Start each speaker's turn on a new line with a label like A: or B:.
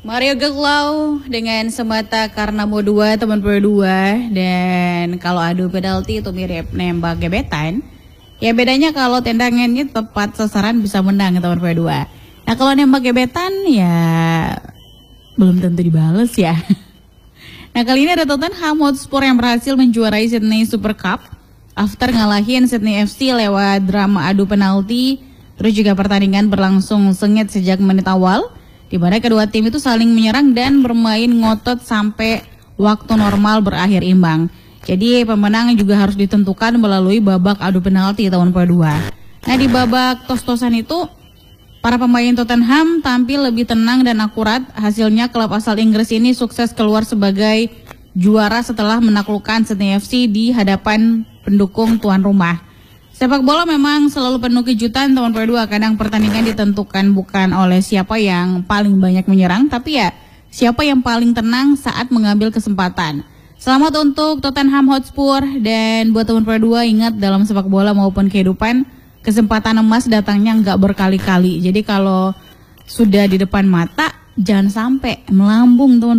A: Mario Gaklau dengan semata karena mau dua teman berdua. Dan kalau adu penalti itu mirip nembak gebetan. Ya bedanya kalau tendangannya tepat sasaran bisa menang teman berdua. Nah kalau nembak gebetan ya belum tentu dibales ya. Nah kali ini ada Tottenham Hotspur yang berhasil menjuarai Sydney Super Cup after ngalahin Sydney FC lewat drama adu penalti. Terus juga pertandingan berlangsung sengit sejak menit awal, di mana kedua tim itu saling menyerang dan bermain ngotot sampai waktu normal berakhir imbang. Jadi pemenang juga harus ditentukan melalui babak adu penalti tahun kedua. Nah di babak tos-tosan itu para pemain Tottenham tampil lebih tenang dan akurat. Hasilnya klub asal Inggris ini sukses keluar sebagai juara setelah menaklukkan Sydney FC di hadapan pendukung tuan rumah. Sepak bola memang selalu penuh kejutan teman berdua. Kadang pertandingan ditentukan bukan oleh siapa yang paling banyak menyerang, tapi ya siapa yang paling tenang saat mengambil kesempatan. Selamat untuk Tottenham Hotspur, dan buat teman berdua ingat dalam sepak bola maupun kehidupan, kesempatan emas datangnya nggak berkali-kali. Jadi kalau sudah di depan mata jangan sampai melambung teman.